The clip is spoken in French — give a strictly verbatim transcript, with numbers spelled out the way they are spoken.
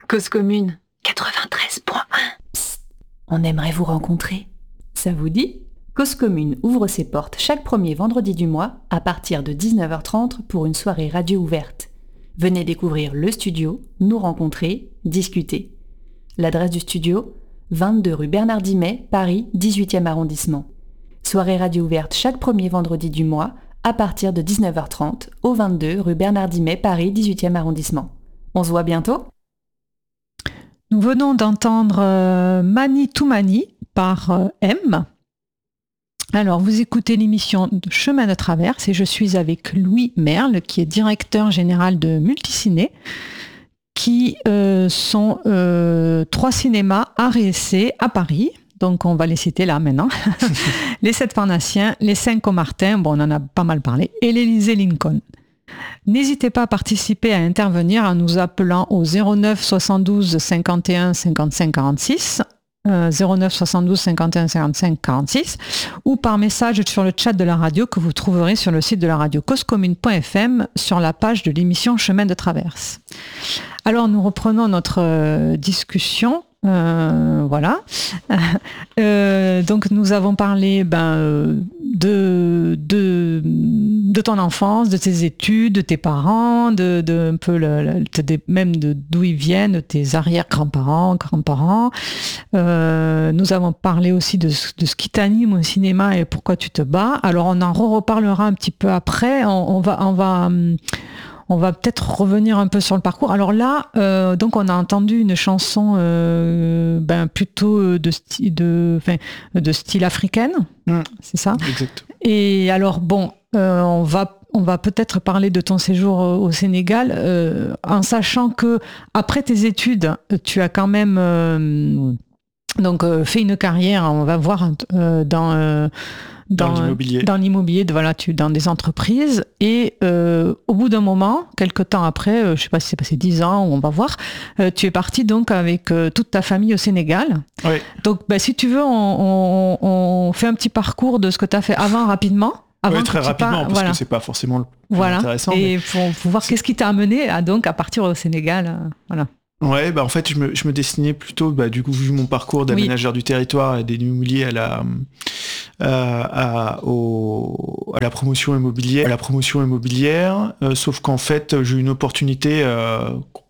Cause commune quatre-vingt-treize point un. Psst, on aimerait vous rencontrer. Ça vous dit ? Cause commune ouvre ses portes chaque premier vendredi du mois à partir de dix-neuf heures trente pour une soirée radio ouverte. Venez découvrir le studio, nous rencontrer, discuter. L'adresse du studio, vingt-deux rue Bernard Dimet, Paris, dix-huitième arrondissement. Soirée radio ouverte chaque premier vendredi du mois à partir de dix-neuf heures trente au vingt-deux rue Bernard Dimet, Paris, dix-huitième arrondissement. On se voit bientôt ? Nous venons d'entendre euh, Mani Toumani par euh, M. Alors, vous écoutez l'émission Chemin de Traverse et je suis avec Louis Merle, qui est directeur général de Multiciné, qui euh, sont euh, trois cinémas Art et Essai à Paris. Donc, on va les citer là maintenant. Les Sept Parnassiens, les Cinq au Martin, bon, on en a pas mal parlé, et l'Élysée Lincoln. N'hésitez pas à participer, à intervenir en nous appelant au zéro neuf soixante-douze cinquante et un cinquante-cinq quarante-six, euh, zéro neuf soixante-douze cinquante et un cinquante-cinq quarante-six, ou par message sur le chat de la radio que vous trouverez sur le site de la radio cause commune point f m sur la page de l'émission Chemin de Traverse. Alors nous reprenons notre euh, discussion. Euh, voilà. Euh, donc nous avons parlé ben, de, de, de ton enfance, de tes études, de tes parents, de, de un peu le, le, de, même de d'où ils viennent, de tes arrière-grands-parents, grands-parents. Euh, nous avons parlé aussi de, de ce qui t'anime au cinéma et pourquoi tu te bats. Alors on en reparlera un petit peu après. On, on va, on va On va peut-être revenir un peu sur le parcours. Alors là, euh, donc on a entendu une chanson euh, ben, plutôt de, sti- de, enfin, de style africaine, mmh. C'est ça ? Exact. Et alors bon, euh, on va on va peut-être parler de ton séjour au Sénégal, euh, en sachant que après tes études, tu as quand même euh, donc euh, fait une carrière. On va voir euh, dans euh, Dans, dans l'immobilier, dans l'immobilier de, voilà, tu, dans des entreprises. Et euh, au bout d'un moment, quelques temps après, euh, je ne sais pas si c'est passé dix ans, on va voir, euh, tu es parti donc avec euh, toute ta famille au Sénégal. Oui. Donc, bah, si tu veux, on, on, on fait un petit parcours de ce que tu as fait avant rapidement. Avant oui, très rapidement, pars, parce voilà. que c'est pas forcément le plus voilà. intéressant. Et mais... pour, pour voir c'est... qu'est-ce qui t'a amené à, donc, à partir au Sénégal. Euh, voilà. Ouais, bah en fait, je me, je me destinais plutôt, bah, du coup, vu mon parcours d'aménageur oui. du territoire et des immobiliers à la, euh, à, au, à la promotion immobilière, à la promotion immobilière, euh, sauf qu'en fait, j'ai eu une opportunité euh,